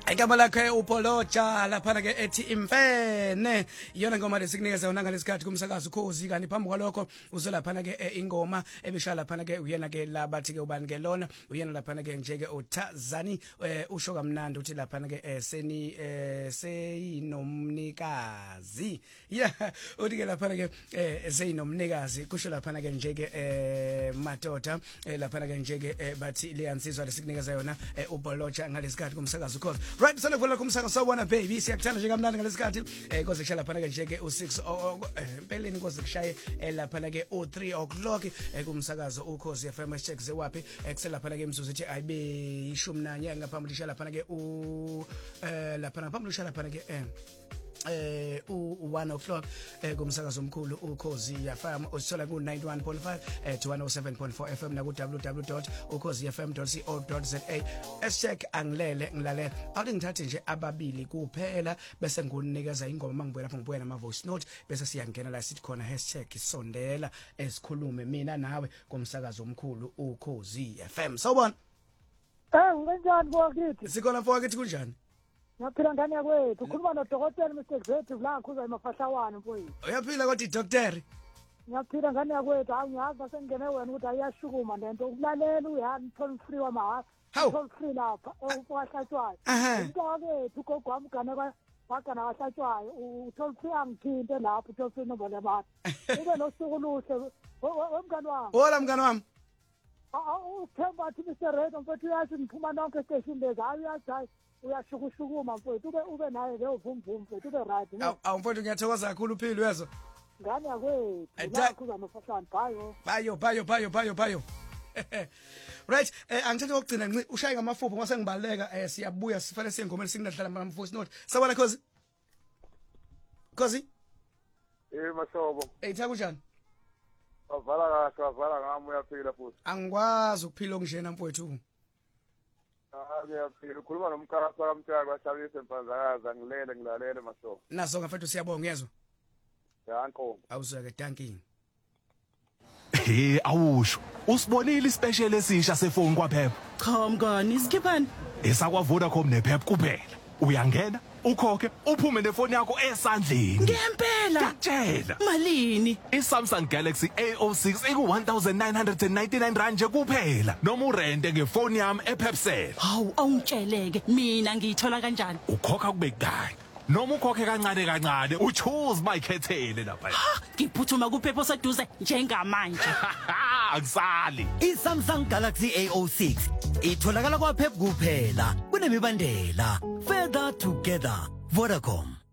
Igama lakhe uPolocha lapha ke ethi imfene iyona ngoma lesikunikeza yona ngalesikhathi kumsakazo Ukhozi kanti phambi kwalokho uzolapha ke ingoma ebisha lapha ke uyena ke labathi ke ubani ke lona uyena lapha ke nje ke uThazani usho kamnandi uthi lapha ke seyinomnikazi yeah uthi ke lapha ke seyinomnikazi kusho lapha ke nje ke madoda lapha ke nje ke bathi liyansizwa lesikunikeza yona uPolocha ngalesikhathi kumsakazo Ukhozi. Right, sana kuvela kumsaka sawubona baby siyakuthanda nje kamnandi ngalesikhathi koze kushala lapha ke nje ke u6 empeleni koze kushaye lapha ke u3 o'clock kumsakazo Ukhozi FM check zewapi kusela lapha ke imzuzu ethi ayibe 11 ngaphambi lishala lapha ke lapha ngaphambi lishala lapha ke u1 o'clock kumsakazo omkhulu Ukhozi FM usithola ku 91.5 to 107.4 FM na ku www.ukhozifm.co.za check angilele ngilale awuthi ngithathe nje ababili kuphela bese ngikunikeza ingoma mangibuye lapha ngibuye nama voice note bese siyangena la sithi khona #isondela esikhulume mina nawe kumsakazo omkhulu Ukhozi FM sawubona nginjani bokithi sikhona mfowethu kunjani Ngiyaphila ngani yakwethu ukhuluma noDokotela Mr Xethu la khuza emafahlawana mfowethu uyaphila kodwa idoctor Ngiyaphila ngani yakwethu angiyazi basengene wena ukuthi ayashukuma lento ukulalela uyani toll free wama toll free lapha owahlatshwayo into ke ugogwami gane wakana wahlatshwayo utoll free angithinte lapho toll free nombo lebantu ube nosuku luhle wemngani wami hola mngani wami uthemba athi Mr Red mfowethu uyathi ngiphuma nonke station lezi ayazi uyashukushukuma mfowethu ube naye ke uvumvum mfowethu ube right awu mfowethu ngiyathokoza kakhulu uphilo yezo ngani yakwethu la kuza nofahlwana bayo right angithethe ukugcina nci ushaye ngamafupho mase ngibaleka siyabuya sifale sengomeni singadlala ama voice note sawona Khozi masobo etha kunjani avala ngami uyaphila futhi angikwazi ukuphila onjena mfowethu ngiyaphila ukhuluma nomkarasa kamthaka kwashabise mfazakaza ngilalele masobo naso ngafethu siyabonga ngezwe yanko awuzeke tanking awusho usibonile ispecial esisha sefoni kwaphepha cha mngani isikhiphani esakwa Vodacom nephepha kuphela uyangena ukhokhe uphume nefoni yakho esandleni ngempela ngiyakutshela malini iSamsung Galaxy A06 iku 1999 rand nje kuphela noma urente ngefoni yami ePepcell hawu awungitsheleke mina ngiyithola kanjani ukhokha kube kudala noma ukhokhe kancane uchoose mayikhethele lapha ngiphuthuma kuphepho seduze njengamanje akusali iSamsung Galaxy A06 itholakala kwaphepha kuphela kunemibandela further together Vodacom.